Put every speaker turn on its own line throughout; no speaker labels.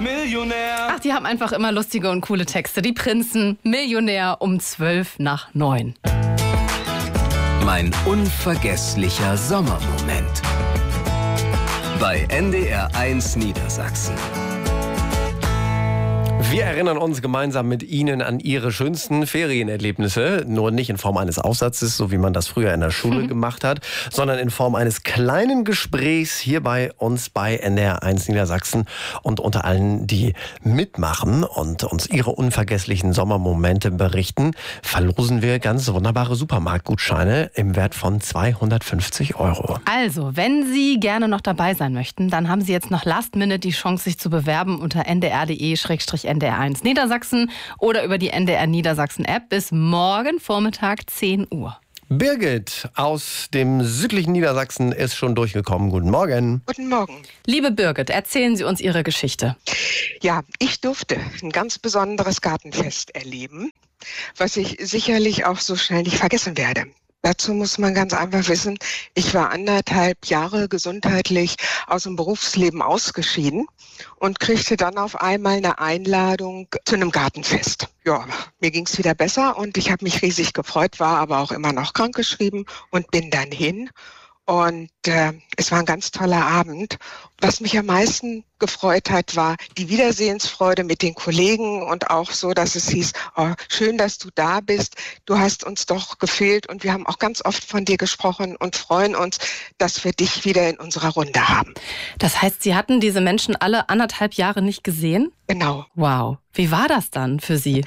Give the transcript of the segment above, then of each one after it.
Millionär.
Ach, die haben einfach immer lustige und coole Texte. Die Prinzen, Millionär um 8:55.
Mein unvergesslicher Sommermoment. Bei NDR1 Niedersachsen.
Wir erinnern uns gemeinsam mit Ihnen an Ihre schönsten Ferienerlebnisse. Nur nicht in Form eines Aufsatzes, so wie man das früher in der Schule gemacht hat, sondern in Form eines kleinen Gesprächs hier bei uns bei NDR1 Niedersachsen. Und unter allen, die mitmachen und uns ihre unvergesslichen Sommermomente berichten, verlosen wir ganz wunderbare Supermarktgutscheine im Wert von 250 €.
Also, wenn Sie gerne noch dabei sein möchten, dann haben Sie jetzt noch last minute die Chance, sich zu bewerben unter ndr.de/NDR1 Niedersachsen oder über die NDR Niedersachsen App bis morgen Vormittag 10 Uhr.
Birgit aus dem südlichen Niedersachsen ist schon durchgekommen. Guten Morgen.
Guten Morgen.
Liebe Birgit, erzählen Sie uns Ihre Geschichte.
Ja, ich durfte ein ganz besonderes Gartenfest erleben, was ich sicherlich auch so schnell nicht vergessen werde. Dazu muss man ganz einfach wissen, ich war 1,5 Jahre gesundheitlich aus dem Berufsleben ausgeschieden und kriegte dann auf einmal eine Einladung zu einem Gartenfest. Ja, mir ging's wieder besser und ich habe mich riesig gefreut, war aber auch immer noch krankgeschrieben und bin dann hin. Und es war ein ganz toller Abend. Was mich am meisten gefreut hat, war die Wiedersehensfreude mit den Kollegen und auch so, dass es hieß, oh, schön, dass du da bist. Du hast uns doch gefehlt und wir haben auch ganz oft von dir gesprochen und freuen uns, dass wir dich wieder in unserer Runde haben.
Das heißt, Sie hatten diese Menschen alle 1,5 Jahre nicht gesehen?
Genau.
Wow. Wie war das dann für Sie?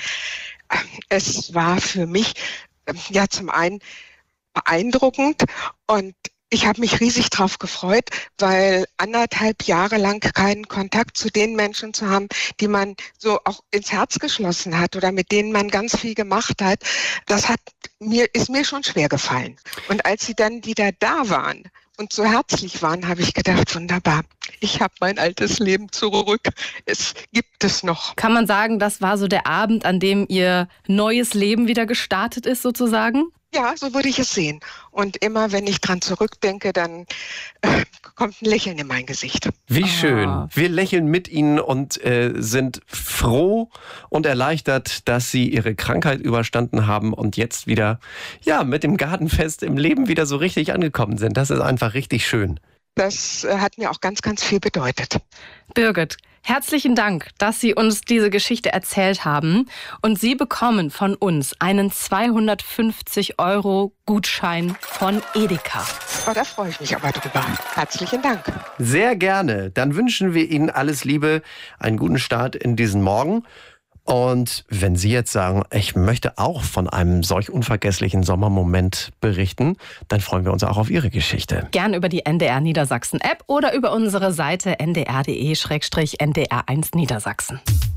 Es war für mich ja zum einen beeindruckend und ich habe mich riesig drauf gefreut, weil 1,5 Jahre lang keinen Kontakt zu den Menschen zu haben, die man so auch ins Herz geschlossen hat oder mit denen man ganz viel gemacht hat, ist mir schon schwer gefallen. Und als sie dann wieder da waren und so herzlich waren, habe ich gedacht, wunderbar, ich habe mein altes Leben zurück. Es gibt es noch.
Kann man sagen, das war so der Abend, an dem Ihr neues Leben wieder gestartet ist, sozusagen?
Ja, so würde ich es sehen. Und immer, wenn ich dran zurückdenke, dann kommt ein Lächeln in mein Gesicht.
Wie schön. Wir lächeln mit Ihnen und sind froh und erleichtert, dass Sie Ihre Krankheit überstanden haben und jetzt wieder mit dem Gartenfest im Leben wieder so richtig angekommen sind. Das ist einfach richtig schön.
Das hat mir auch ganz, ganz viel bedeutet.
Birgit, herzlichen Dank, dass Sie uns diese Geschichte erzählt haben. Und Sie bekommen von uns einen 250 € Gutschein von Edeka.
Oh, da freue ich mich aber drüber. Herzlichen Dank.
Sehr gerne. Dann wünschen wir Ihnen alles Liebe, einen guten Start in diesen Morgen. Und wenn Sie jetzt sagen, ich möchte auch von einem solch unvergesslichen Sommermoment berichten, dann freuen wir uns auch auf Ihre Geschichte.
Gern über die NDR Niedersachsen App oder über unsere Seite ndr.de/NDR1 Niedersachsen.